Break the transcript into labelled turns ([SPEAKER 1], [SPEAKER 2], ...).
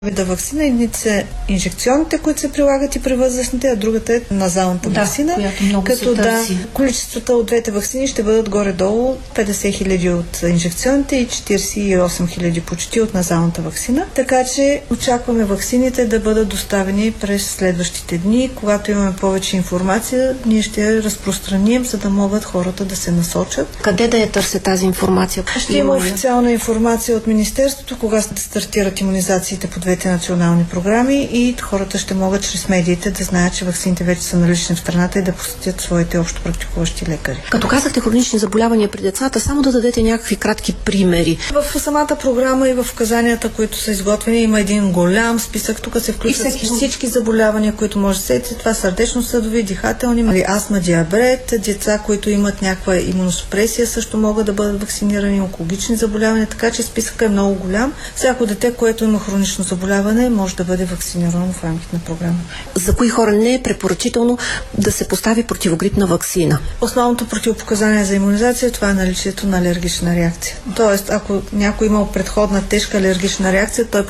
[SPEAKER 1] вида ваксина. Едните са инжекционните, които се прилагат и при възрастните, а другата е назалната ваксина. Като количествата от двете ваксини ще бъдат горе-долу 50 хиляди от инжекционните и 48 хиляди почти от назалната ваксина. Така че очакваме ваксините да бъдат доставени през следващите дни. Когато имаме повече информация, ние ще я разпространим, за да могат хората да се насочат.
[SPEAKER 2] Къде да я търсят тази информация?
[SPEAKER 1] Ще има официална информация от Министерството, кога ще стартират имунизациите по двете национални програми и хората ще могат чрез медиите да знаят, че ваксините вече са налични в страната и да посетят своите общо практикуващи лекари.
[SPEAKER 2] Като казахте хронични заболявания при децата, само да дадете някакви кратки примери.
[SPEAKER 1] В самата програма и в указанията, които са изготвени, има един голям списък. Тук се включват всички заболявания, които може да сетите. Това сърдечно-съдови, дихателни, астма, диабет, деца, които имат някаква имуносупресия, също могат да бъдат вакцинирани, онкологични заболявания, така че списъкът е много голям. Всяко дете, което има хронично заболяване, може да бъде вакцинирано в рамките на програма.
[SPEAKER 2] За кои хора не е препоръчително да се постави противогрипна ваксина?
[SPEAKER 1] Основното противопоказание за имунизация това е наличието на алергична реакция. Тоест, ако някой имал предходна тежка алергична реакция, той